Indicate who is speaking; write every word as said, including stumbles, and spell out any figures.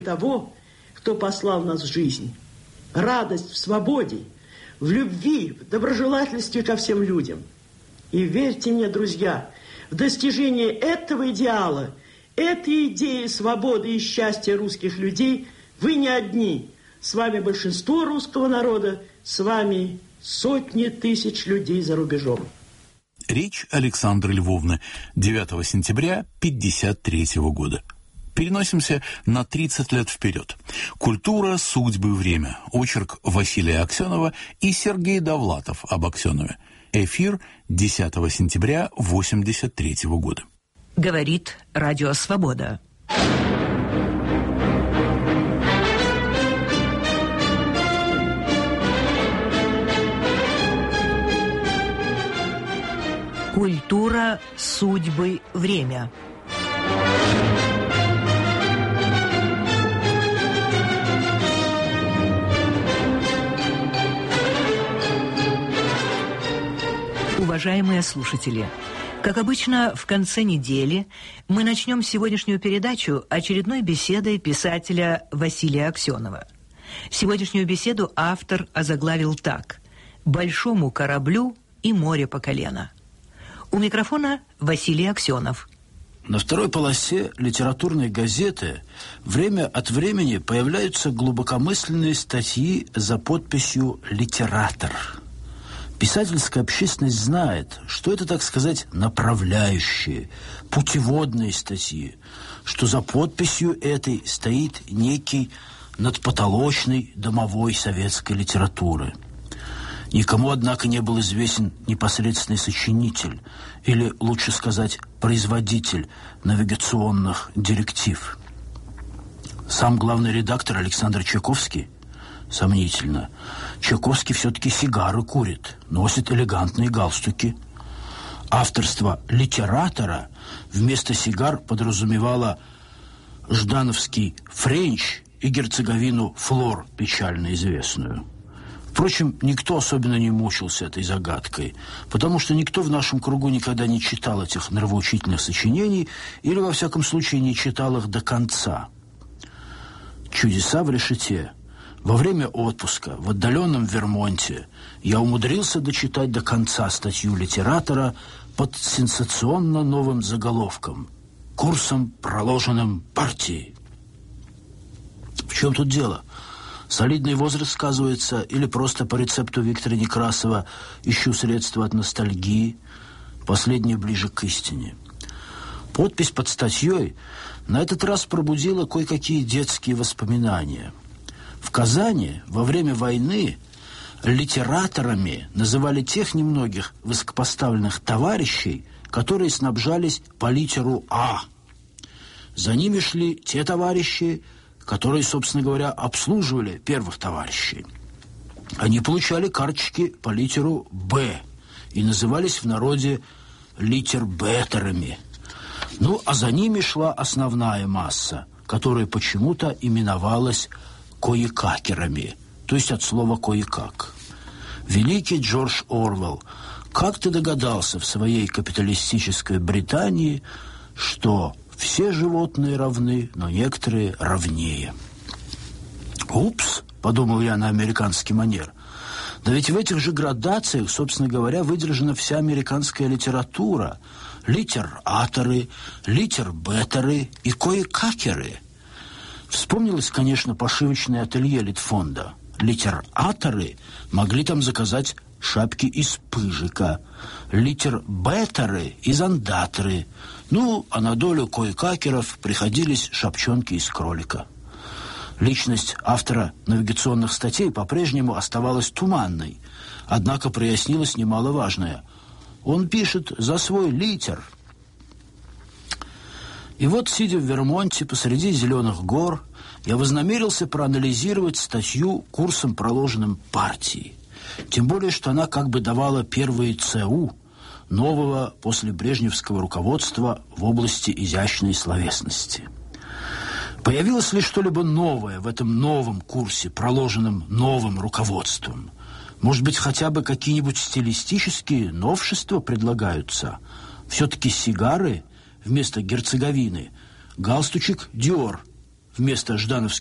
Speaker 1: того, кто послал нас в жизнь. Радость в свободе, в любви, в доброжелательстве ко всем людям. И верьте мне, друзья, в достижении этого идеала, этой идеи свободы и счастья русских людей вы не одни. С вами большинство русского народа, с вами сотни тысяч людей за рубежом.
Speaker 2: Речь Александры Львовны, девятого сентября пятьдесят третьего года. Переносимся на тридцать лет вперед. Культура, судьбы, время. Очерк Василия Аксенова и Сергей Довлатов об Аксенове. Эфир десятого сентября восемьдесят третьего года.
Speaker 3: Говорит Радио Свобода. Культура, судьбы, время. Уважаемые слушатели, как обычно, в конце недели мы начнем сегодняшнюю передачу очередной беседой писателя Василия Аксенова. Сегодняшнюю беседу автор озаглавил так: «Большому кораблю и море по колено». У микрофона Василий Аксенов.
Speaker 4: На второй полосе литературной газеты время от времени появляются глубокомысленные статьи за подписью «Литератор». Писательская общественность знает, что это, так сказать, направляющие, путеводные статьи, что за подписью этой стоит некий надпотолочный домовой советской литературы. Никому, однако, не был известен непосредственный сочинитель, или, лучше сказать, производитель навигационных директив. Сам главный редактор Александр Чайковский? Сомнительно. Чайковский все-таки сигары курит, носит элегантные галстуки. Авторство литератора вместо сигар подразумевало ждановский френч и герцеговину Флор, печально известную. Впрочем, никто особенно не мучился этой загадкой, потому что никто в нашем кругу никогда не читал этих нравоучительных сочинений или, во всяком случае, не читал их до конца. «Чудеса в решете». Во время отпуска в отдаленном Вермонте я умудрился дочитать до конца статью литератора под сенсационно новым заголовком «Курсом, проложенным партией». В чем тут дело? Солидный возраст сказывается или просто по рецепту Виктора Некрасова ищу средства от ностальгии, последнее ближе к истине. Подпись под статьей на этот раз пробудила кое-какие детские воспоминания. В Казани во время войны литераторами называли тех немногих высокопоставленных товарищей, которые снабжались по литеру «А». За ними шли те товарищи, которые, собственно говоря, обслуживали первых товарищей. Они получали карточки по литеру «Б» и назывались в народе литербетерами. Ну, а за ними шла основная масса, которая почему-то именовалась коекакерами, то есть от слова «кое-как». Великий Джордж Орвелл как-то догадался в своей капиталистической Британии, что все животные равны, но некоторые равнее. «Упс», — подумал я на американский манер, да ведь в этих же градациях, собственно говоря, выдержана вся американская литература. Литераторы, литербетеры и коекакеры. Вспомнилось, конечно, пошивочное ателье Литфонда. Литераторы могли там заказать шапки из пыжика, литербетеры из андаторы. Ну, а на долю коекакеров приходились шапчонки из кролика. Личность автора навигационных статей по-прежнему оставалась туманной, однако прояснилось немаловажное. Он пишет за свой литер. И вот, сидя в Вермонте посреди зеленых гор, я вознамерился проанализировать статью курсом, проложенным партией. Тем более, что она как бы давала первые ЦУ нового после брежневского руководства в области изящной словесности. Появилось ли что-либо новое в этом новом курсе, проложенном новым руководством? Может быть, хотя бы какие-нибудь стилистические новшества предлагаются? Все-таки сигары вместо герцеговины, галстучек Диор, вместо ждановских